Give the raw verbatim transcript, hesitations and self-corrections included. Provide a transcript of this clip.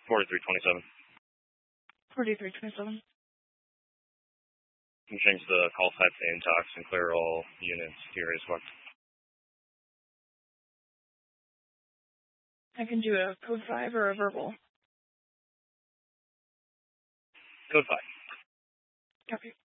forty-three twenty-seven. forty-three twenty-seven. You can change the call type to intox and clear all units here as well. I can do a code five or a verbal. Code five. Copy.